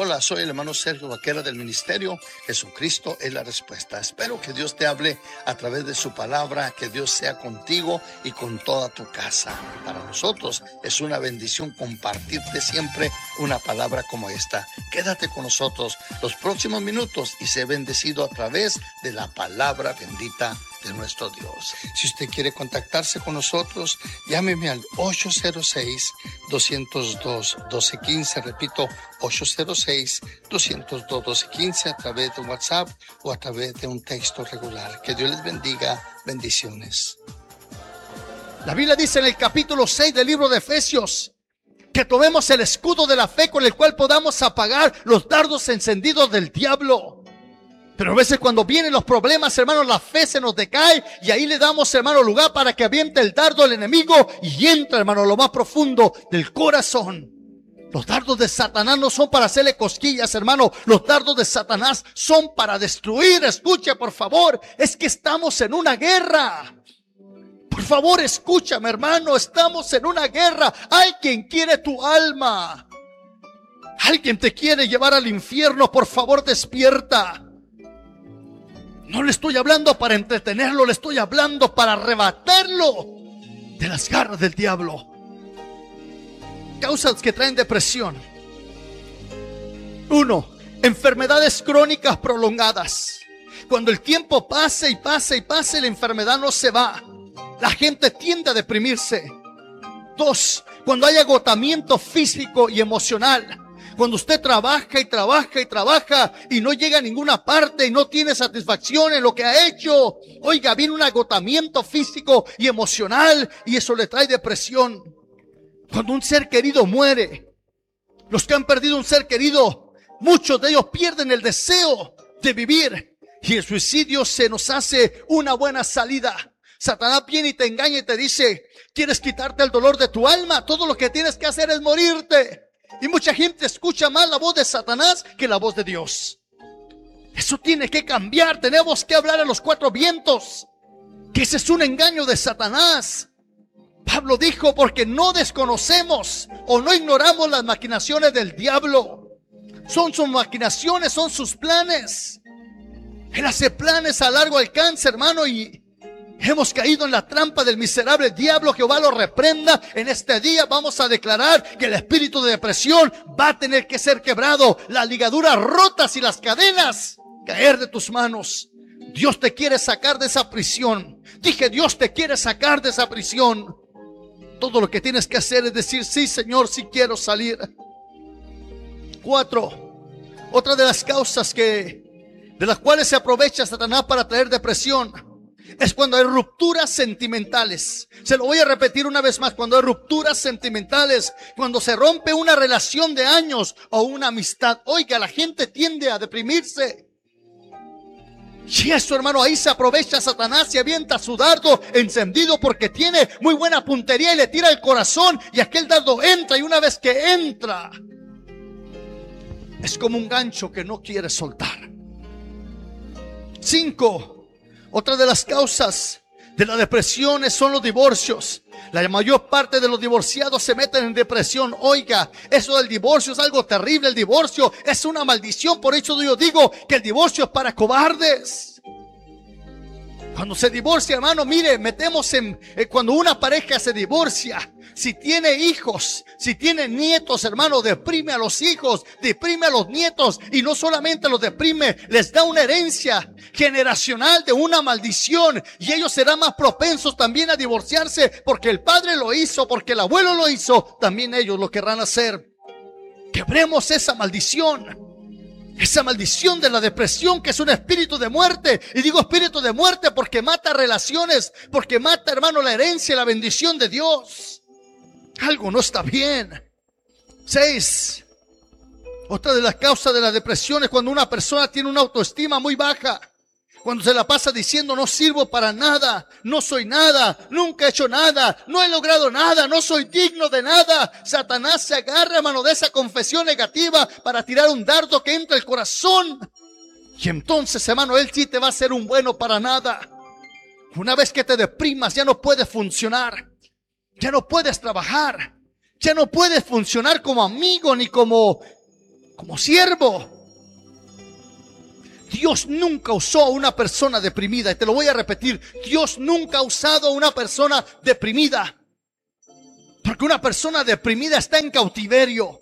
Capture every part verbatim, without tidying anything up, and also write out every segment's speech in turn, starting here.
Hola, soy el hermano Sergio Vaquera del ministerio Jesucristo es la Respuesta. Espero que Dios te hable a través de su palabra, que Dios sea contigo y con toda tu casa. Para nosotros es una bendición compartirte siempre una palabra como esta. Quédate con nosotros los próximos minutos y sé bendecido a través de la palabra bendita de nuestro Dios. Si usted quiere contactarse con nosotros, llámeme al ocho cero seis, dos cero dos, uno dos uno cinco. Repito, ocho cero seis, dos cero dos, uno dos uno cinco a través de WhatsApp o a través de un texto regular. Que Dios les bendiga. Bendiciones. La Biblia dice en el capítulo seis del libro de Efesios que tomemos el escudo de la fe con el cual podamos apagar los dardos encendidos del diablo. Pero a veces cuando vienen los problemas, hermanos, la fe se nos decae y ahí le damos, hermano, lugar para que aviente el dardo del enemigo y entra, hermano, a lo más profundo del corazón. Los dardos de Satanás no son para hacerle cosquillas, hermano. Los dardos de Satanás son para destruir. Escuche, por favor, es que estamos en una guerra. Por favor, escúchame, hermano, estamos en una guerra. Hay quien quiere tu alma. Alguien te quiere llevar al infierno. Por favor, despierta. No le estoy hablando para entretenerlo, le estoy hablando para arrebatarlo de las garras del diablo. Causas que traen depresión. Uno, enfermedades crónicas prolongadas. Cuando el tiempo pasa y pasa y pasa y la enfermedad no se va, la gente tiende a deprimirse. Dos, cuando hay agotamiento físico y emocional. Cuando usted trabaja y trabaja y trabaja y no llega a ninguna parte y no tiene satisfacción en lo que ha hecho. Oiga, viene un agotamiento físico y emocional y eso le trae depresión. Cuando un ser querido muere, los que han perdido un ser querido, muchos de ellos pierden el deseo de vivir y el suicidio se nos hace una buena salida. Satanás viene y te engaña y te dice, ¿quieres quitarte el dolor de tu alma? Todo lo que tienes que hacer es morirte. Y mucha gente escucha más la voz de Satanás que la voz de Dios. Eso tiene que cambiar. Tenemos que hablar a los cuatro vientos que ese es un engaño de Satanás. Pablo dijo, porque no desconocemos o no ignoramos las maquinaciones del diablo. Son sus maquinaciones, son sus planes. Él hace planes a largo alcance, hermano, y hemos caído en la trampa del miserable diablo. Jehová lo reprenda. En este día vamos a declarar que el espíritu de depresión va a tener que ser quebrado. Las ligaduras rotas y las cadenas caer de tus manos. Dios te quiere sacar de esa prisión. Dije, Dios te quiere sacar de esa prisión. Todo lo que tienes que hacer es decir, sí, Señor, sí quiero salir. Cuatro. Otra de las causas que, de las cuales se aprovecha Satanás para traer depresión, es cuando hay rupturas sentimentales. Se lo voy a repetir una vez más. Cuando hay rupturas sentimentales, cuando se rompe una relación de años o una amistad. Oiga, la gente tiende a deprimirse. Y eso, hermano, ahí se aprovecha Satanás y avienta su dardo encendido porque tiene muy buena puntería y le tira el corazón y aquel dardo entra, y una vez que entra es como un gancho que no quiere soltar. Cinco. Otra de las causas de la depresión son los divorcios. La mayor parte de los divorciados se meten en depresión. Oiga, eso del divorcio es algo terrible. El divorcio es una maldición. Por eso yo digo que el divorcio es para cobardes. Cuando se divorcia, hermano, mire, metemos en eh, cuando una pareja se divorcia, si tiene hijos, si tiene nietos, hermano, deprime a los hijos, deprime a los nietos, y no solamente los deprime, les da una herencia generacional de una maldición, y ellos serán más propensos también a divorciarse, porque el padre lo hizo, porque el abuelo lo hizo, también ellos lo querrán hacer. Quebremos esa maldición. Esa maldición de la depresión, que es un espíritu de muerte. Y digo espíritu de muerte porque mata relaciones, porque mata, hermano, la herencia y la bendición de Dios. Algo no está bien. Seis. Otra de las causas de la depresión es cuando una persona tiene una autoestima muy baja. Cuando se la pasa diciendo, no sirvo para nada, no soy nada, nunca he hecho nada, no he logrado nada, no soy digno de nada. Satanás se agarra, hermano, de esa confesión negativa para tirar un dardo que entra al corazón. Y entonces, hermano, él sí te va a hacer un bueno para nada. Una vez que te deprimas, ya no puedes funcionar, ya no puedes trabajar, ya no puedes funcionar como amigo ni como como siervo. Dios nunca usó a una persona deprimida. Y te lo voy a repetir. Dios nunca ha usado a una persona deprimida. Porque una persona deprimida está en cautiverio.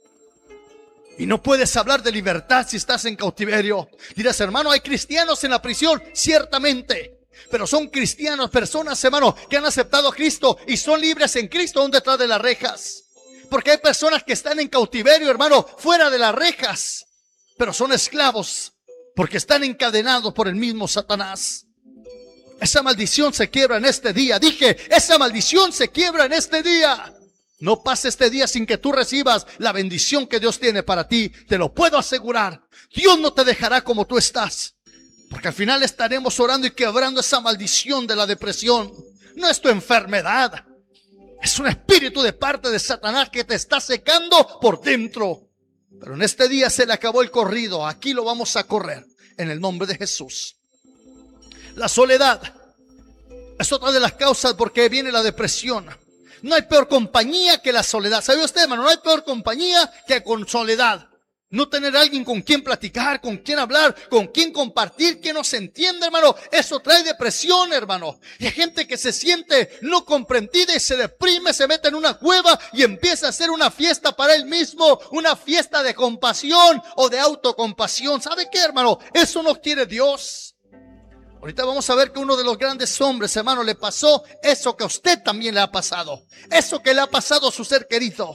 Y no puedes hablar de libertad si estás en cautiverio. Dirás, hermano, hay cristianos en la prisión. Ciertamente. Pero son cristianos, personas, hermano, que han aceptado a Cristo y son libres en Cristo aún detrás de las rejas. Porque hay personas que están en cautiverio, hermano, fuera de las rejas. Pero son esclavos. Porque están encadenados por el mismo Satanás. Esa maldición se quiebra en este día. Dije, esa maldición se quiebra en este día. No pase este día sin que tú recibas la bendición que Dios tiene para ti. Te lo puedo asegurar. Dios no te dejará como tú estás. Porque al final estaremos orando y quebrando esa maldición de la depresión. No es tu enfermedad. Es un espíritu de parte de Satanás que te está secando por dentro. Pero en este día se le acabó el corrido. Aquí lo vamos a correr en el nombre de Jesús. La soledad es otra de las causas por qué viene la depresión. No hay peor compañía que la soledad. ¿Sabe usted, hermano? No hay peor compañía que con soledad. No tener a alguien con quien platicar, con quien hablar, con quien compartir, que no se entiende, hermano. Eso trae depresión, hermano. Y hay gente que se siente no comprendida y se deprime, se mete en una cueva y empieza a hacer una fiesta para él mismo, una fiesta de compasión o de autocompasión. ¿Sabe qué, hermano? Eso no quiere Dios. Ahorita vamos a ver que uno de los grandes hombres, hermano, le pasó eso que a usted también le ha pasado. Eso que le ha pasado a su ser querido.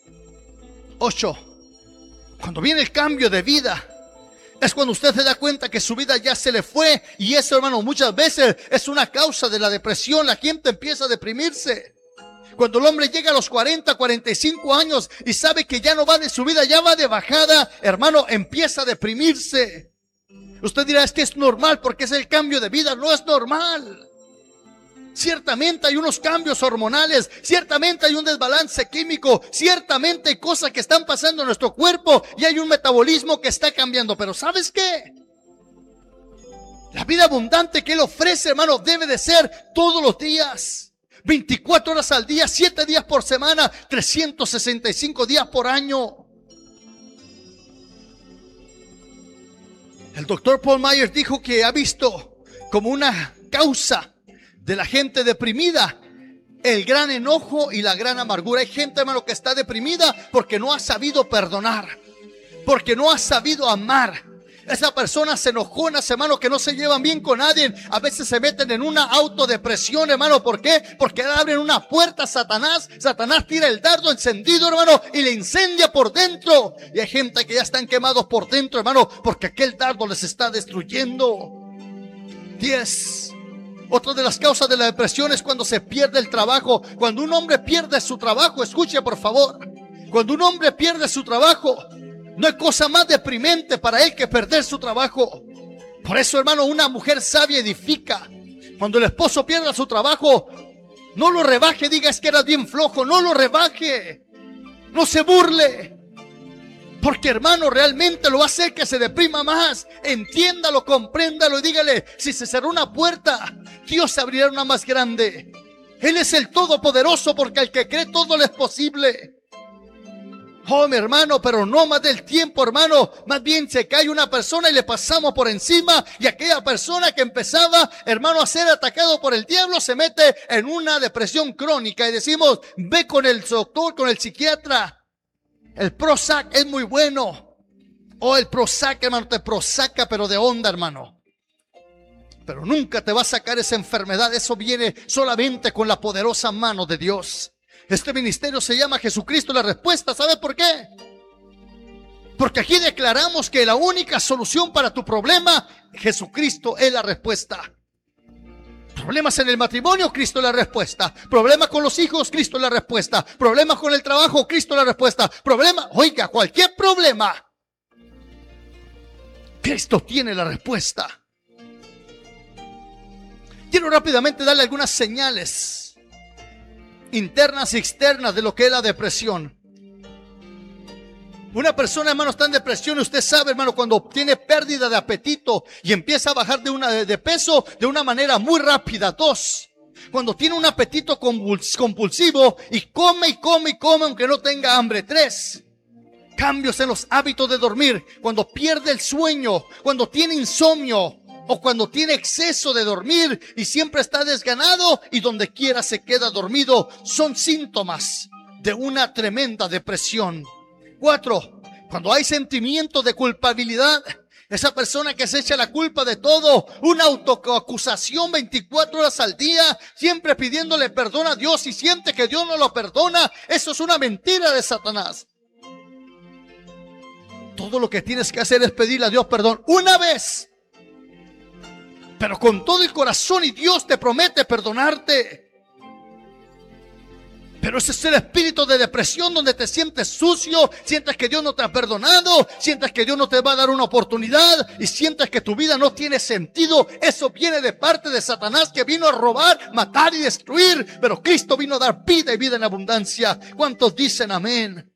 Ocho. Cuando viene el cambio de vida, es cuando usted se da cuenta que su vida ya se le fue. Y eso, hermano, muchas veces es una causa de la depresión. La gente empieza a deprimirse. Cuando el hombre llega a los cuarenta, cuarenta y cinco años y sabe que ya no va de su vida, ya va de bajada, hermano, empieza a deprimirse. Usted dirá, es que es normal porque es el cambio de vida. No es normal. Ciertamente hay unos cambios hormonales, ciertamente hay un desbalance químico, ciertamente hay cosas que están pasando en nuestro cuerpo y hay un metabolismo que está cambiando. Pero ¿sabes qué? La vida abundante que Él ofrece, hermano, debe de ser todos los días, veinticuatro horas al día, siete días por semana, trescientos sesenta y cinco días por año. El doctor Paul Myers dijo que ha visto como una causa de la gente deprimida el gran enojo y la gran amargura. Hay gente, hermano, que está deprimida porque no ha sabido perdonar, porque no ha sabido amar. Esa persona se enojó, hermano, que no se llevan bien con nadie. A veces se meten en una autodepresión, hermano. ¿Por qué? Porque abren una puerta a Satanás. Satanás tira el dardo encendido, hermano, y le incendia por dentro. Y hay gente que ya están quemados por dentro, hermano, porque aquel dardo les está destruyendo. Diez. Otra de las causas de la depresión es cuando se pierde el trabajo. Cuando un hombre pierde su trabajo, escuche por favor. Cuando un hombre pierde su trabajo, no hay cosa más deprimente para él que perder su trabajo. Por eso, hermano, una mujer sabia edifica. Cuando el esposo pierda su trabajo, no lo rebaje, diga es que eras bien flojo. No lo rebaje, no se burle. Porque, hermano, realmente lo va a hacer que se deprima más. Entiéndalo, compréndalo y dígale, si se cerró una puerta, Dios abrirá una más grande. Él es el Todopoderoso, porque al que cree todo le es posible. Oh, mi hermano, pero no más del tiempo, hermano. Más bien se cae una persona y le pasamos por encima. Y aquella persona que empezaba, hermano, a ser atacado por el diablo, se mete en una depresión crónica. Y decimos, ve con el doctor, con el psiquiatra. El Prozac es muy bueno. Oh, el Prozac, hermano, te prosaca, pero de onda, hermano. Pero nunca te va a sacar esa enfermedad. Eso viene solamente con la poderosa mano de Dios. Este ministerio se llama Jesucristo la Respuesta. ¿Sabe por qué? Porque aquí declaramos que la única solución para tu problema, Jesucristo es la respuesta. Problemas en el matrimonio, Cristo es la respuesta. Problemas con los hijos, Cristo es la respuesta. Problemas con el trabajo, Cristo es la respuesta. Problema, oiga, cualquier problema, Cristo tiene la respuesta. Quiero rápidamente darle algunas señales internas y externas de lo que es la depresión. Una persona, hermano, está en depresión y usted sabe, hermano, cuando tiene pérdida de apetito y empieza a bajar de, una, de peso de una manera muy rápida. Dos, cuando tiene un apetito compulsivo y come y come y come aunque no tenga hambre. Tres, cambios en los hábitos de dormir, cuando pierde el sueño, cuando tiene insomnio o cuando tiene exceso de dormir y siempre está desganado y donde quiera se queda dormido, son síntomas de una tremenda depresión. Cuatro, cuando hay sentimiento de culpabilidad, esa persona que se echa la culpa de todo, una autoacusación veinticuatro horas al día, siempre pidiéndole perdón a Dios y siente que Dios no lo perdona, eso es una mentira de Satanás. Todo lo que tienes que hacer es pedirle a Dios perdón una vez, pero con todo el corazón, y Dios te promete perdonarte. Pero ese es el espíritu de depresión donde te sientes sucio, sientes que Dios no te ha perdonado, sientes que Dios no te va a dar una oportunidad y sientes que tu vida no tiene sentido. Eso viene de parte de Satanás, que vino a robar, matar y destruir, pero Cristo vino a dar vida y vida en abundancia. ¿Cuántos dicen amén?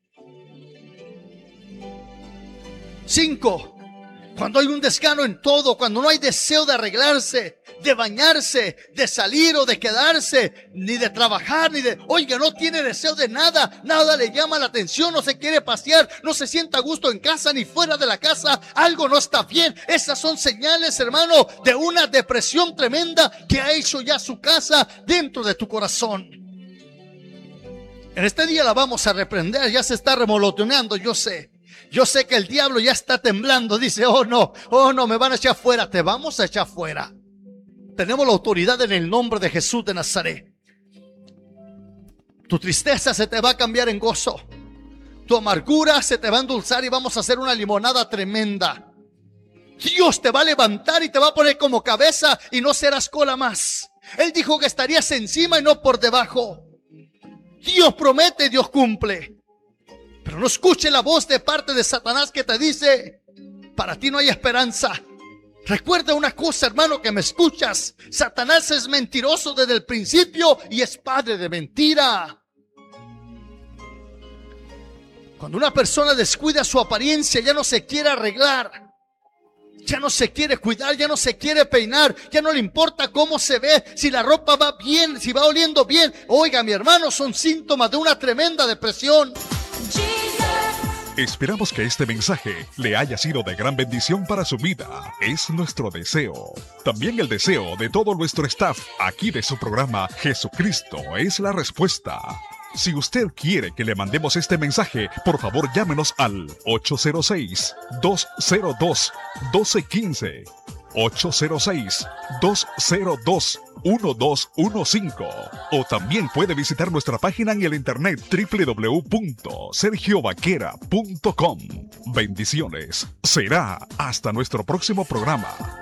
Cinco, cuando hay un desgano en todo, cuando no hay deseo de arreglarse, de bañarse, de salir o de quedarse, ni de trabajar, ni de, oiga, no tiene deseo de nada, nada le llama la atención, no se quiere pasear, no se sienta a gusto en casa ni fuera de la casa, algo no está bien. Esas son señales, hermano, de una depresión tremenda que ha hecho ya su casa dentro de tu corazón. En este día la vamos a reprender, ya se está remoloneando, yo sé. Yo sé que el diablo ya está temblando, dice, oh no, oh no, me van a echar fuera, te vamos a echar fuera. Tenemos la autoridad en el nombre de Jesús de Nazaret. Tu tristeza se te va a cambiar en gozo. Tu amargura se te va a endulzar y vamos a hacer una limonada tremenda. Dios te va a levantar y te va a poner como cabeza y no serás cola más. Él dijo que estarías encima y no por debajo. Dios promete, Dios cumple. Pero no escuche la voz de parte de Satanás que te dice, para ti no hay esperanza. Recuerda una cosa, hermano, que me escuchas. Satanás es mentiroso desde el principio y es padre de mentira. Cuando una persona descuida su apariencia, ya no se quiere arreglar, ya no se quiere cuidar, ya no se quiere peinar, ya no le importa cómo se ve, si la ropa va bien, si va oliendo bien. Oiga, mi hermano, son síntomas de una tremenda depresión. Esperamos que este mensaje le haya sido de gran bendición para su vida. Es nuestro deseo. También el deseo de todo nuestro staff aquí de su programa Jesucristo es la respuesta. Si usted quiere que le mandemos este mensaje, por favor llámenos al ocho cero seis, dos cero dos, uno dos uno cinco. ocho cero seis, dos cero dos, uno dos uno cinco. O también puede visitar nuestra página en el internet doble u doble u doble u punto sergio vaquera punto com. Bendiciones. Será hasta nuestro próximo programa.